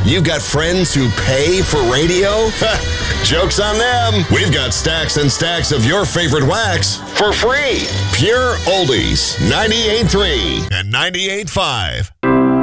You've got friends who pay for radio? Joke's on them. We've got stacks and stacks of your favorite wax for free. Pure Oldies, 98.3 and 98.5.